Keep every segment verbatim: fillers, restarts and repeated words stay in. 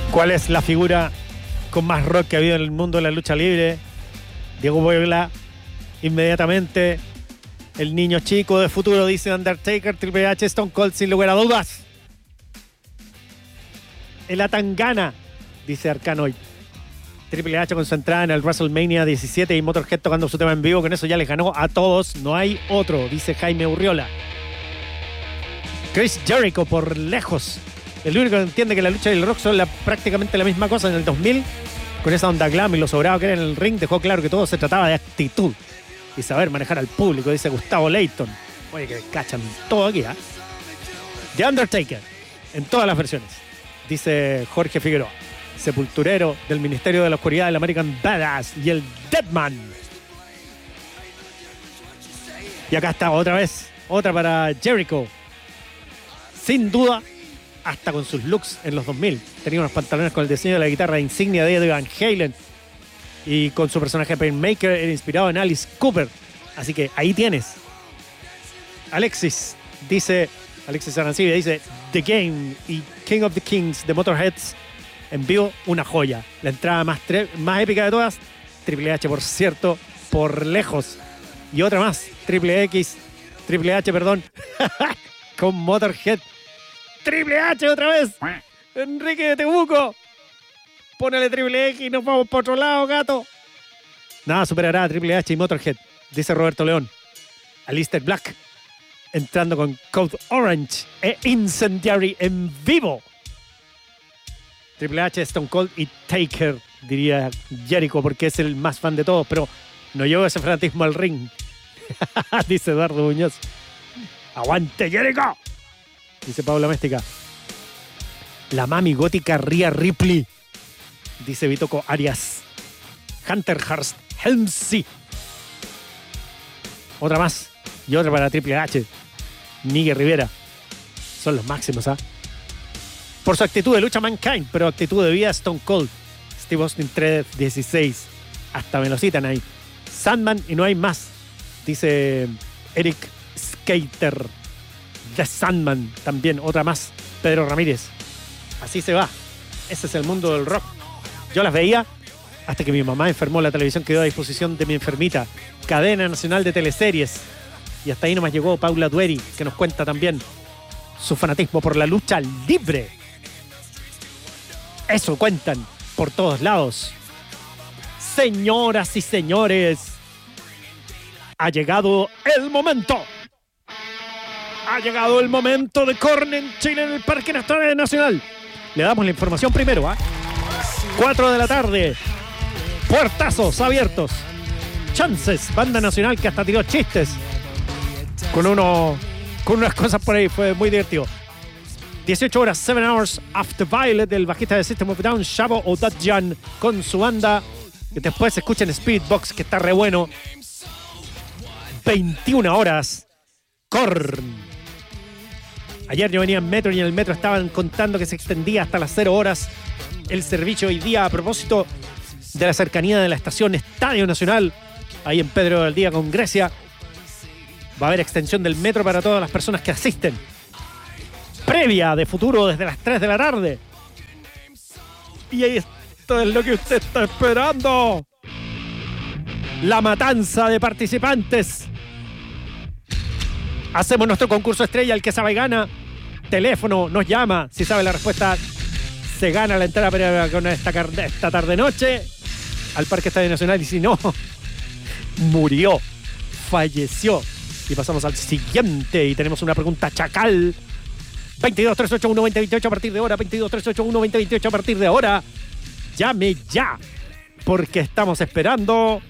¿Cuál es la figura con más rock que ha habido en el mundo de la lucha libre? Diego Puebla, inmediatamente. El niño chico de futuro, dice Undertaker. Triple H, Stone Cold, sin lugar a dudas. El Atangana, dice Arcanoid. Triple H con su entrada en el WrestleMania diecisiete y Motorhead tocando su tema en vivo. Con eso ya les ganó a todos. No hay otro, dice Jaime Urriola. Chris Jericho, por lejos. El único que entiende que la lucha y el rock son la, prácticamente la misma cosa. En el dos mil, con esa onda glam y lo sobrado que era en el ring, dejó claro que todo se trataba de actitud y saber manejar al público, dice Gustavo Leighton. Oye, que cachan todo aquí, ¿ah? ¿eh? The Undertaker, en todas las versiones, dice Jorge Figueroa. Sepulturero del Ministerio de la Oscuridad del American Badass y el Deadman. Y acá está otra vez, otra para Jericho. Sin duda, hasta con sus looks en los dos mil. Tenía unos pantalones con el diseño de la guitarra insignia de Eddie Van Halen. Y con su personaje Painmaker era inspirado en Alice Cooper. Así que ahí tienes. Alexis dice, Alexis Arancibia dice, The Game y King of the Kings de Motorheads en vivo, una joya. La entrada más, tre- más épica de todas, Triple H, por cierto, por lejos. Y otra más, Triple X, Triple H, perdón, con Motorhead. Triple H otra vez. Enrique de Temuco. Pónele Triple X y nos vamos por otro lado, gato. Nada superará a Triple H y Motorhead, dice Roberto León. Aleister Black entrando con Code Orange e Incendiary en vivo. Triple H, Stone Cold y Taker, diría Jericho, porque es el más fan de todos, pero no llevo ese fanatismo al ring. Dice Eduardo Muñoz. ¡Aguante, Jericho! Dice Paula Méstica. La mami gótica Rhea Ripley, dice Vitoco Arias. Hunter Hearst Helmsley. Otra más. Y otra para Triple H. Miguel Rivera. Son los máximos, ¿ah? ¿eh? Por su actitud de lucha Mankind, pero actitud de vida Stone Cold. Steve Austin tres dieciséis. Hasta me lo citan ahí. Sandman y no hay más, dice Eric Skater. The Sandman también, otra más. Pedro Ramírez. Así se va. Ese es el mundo del rock. Yo las veía hasta que mi mamá enfermó. La televisión quedó a disposición de mi enfermita. Cadena Nacional de Teleseries. Y hasta ahí nomás llegó Paula Dueri, que nos cuenta también su fanatismo por la lucha libre. Eso cuentan por todos lados. Señoras y señores, ha llegado el momento. Ha llegado el momento de Korn en Chile, en el Parque Nacional. Le damos la información primero, ¿ah? ¿eh? cuatro de la tarde. Puertazos abiertos. Chances, banda nacional que hasta tiró chistes. Con uno, con unas cosas por ahí, fue muy divertido. dieciocho horas, seven hours After Violet, del bajista de System of a Down, Shavo Odadjian, con su banda. Que después se escucha en Spiritbox, que está re bueno. veintiuna horas, Korn. Ayer yo venía en metro y en el metro estaban contando que se extendía hasta las cero horas el servicio hoy día a propósito de la cercanía de la estación Estadio Nacional, ahí en Pedro del Día con Grecia. Va a haber extensión del metro para todas las personas que asisten. Previa de Futuro desde las tres de la tarde. Y ahí esto es lo que usted está esperando. La matanza de participantes. Hacemos nuestro concurso estrella, el que sabe gana. Teléfono, nos llama. Si sabe la respuesta, se gana la entrada para con esta, esta tarde-noche al Parque Estadio Nacional. Y si no, murió, falleció. Y pasamos al siguiente y tenemos una pregunta chacal. veintidós, tres ocho uno, veinte veintiocho a partir de ahora. veintidós, tres ocho uno, veinte veintiocho a partir de ahora. Llame ya, porque estamos esperando.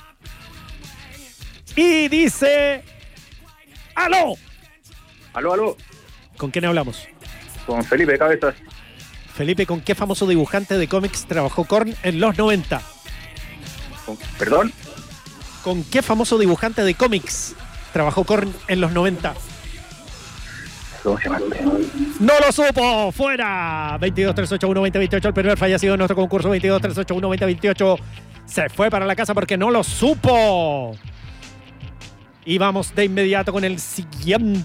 Y dice... ¡Aló! Aló, aló. ¿Con quién hablamos? Con Felipe Cabezas. Felipe, ¿con qué famoso dibujante de cómics trabajó Korn en los noventa? ¿Con, ¿Perdón? ¿Con qué famoso dibujante de cómics trabajó Korn en los noventa? ¿Cómo se llama? ¡No lo supo! ¡Fuera! veintidós, tres ocho uno, veinte veintiocho. El primer fallecido de nuestro concurso. veintidós, tres ocho uno, veinte veintiocho. Se fue para la casa porque no lo supo. Y vamos de inmediato con el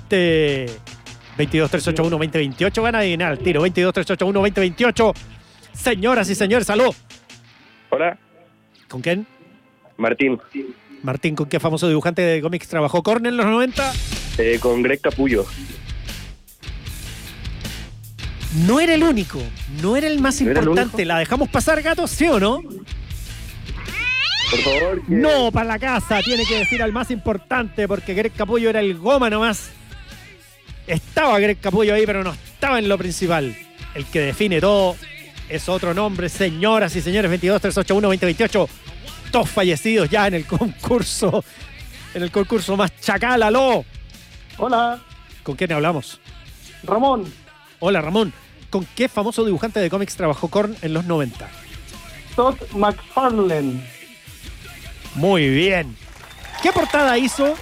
siguiente. veintidós, tres ocho uno, veinte veintiocho. Van a adivinar al tiro. veintidós, tres ocho uno, veinte veintiocho. Señoras y señores, aló. Hola, ¿Con quién? Martín, Martín, ¿con qué famoso dibujante de cómics trabajó Korn en los noventa? eh, con Greg Capullo. No era el único, no era el más ¿No era el importante. único? ¿La dejamos pasar, gato, sí o no? Por favor. que- No, para la casa, tiene que decir al más importante, porque Greg Capullo era el goma nomás. Estaba Greg Capullo ahí, pero no estaba en lo principal. El que define todo es otro nombre, señoras y señores. Veintidós, trescientos ochenta y uno, veinte veintiocho. Dos fallecidos ya en el concurso. En el concurso más chacal, aló. Hola, ¿Con quién hablamos? Ramón. Hola, Ramón. ¿Con qué famoso dibujante de cómics trabajó Korn en los noventa? Todd McFarlane. Muy bien. ¿Qué portada hizo?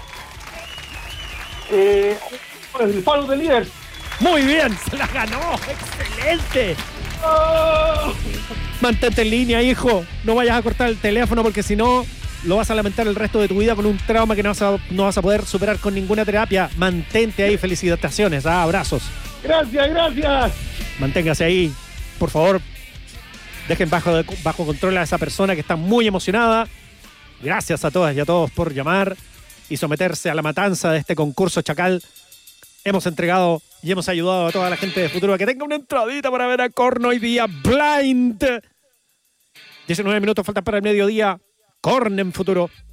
Eh, el Follow the Leader. Muy bien, se la ganó. Excelente. ¡Oh! Mantente en línea, hijo. No vayas a cortar el teléfono porque si no lo vas a lamentar el resto de tu vida con un trauma que no vas a, no vas a poder superar con ninguna terapia. Mantente ahí. Felicitaciones. Ah, abrazos. Gracias, gracias. Manténgase ahí. Por favor, dejen bajo, de- bajo control a esa persona que está muy emocionada. Gracias a todas y a todos por llamar y someterse a la matanza de este concurso chacal. Hemos entregado y hemos ayudado a toda la gente de Futuro a que tenga una entradita para ver a Korn hoy día. Blind. diecinueve minutos faltan para el mediodía. Korn en Futuro.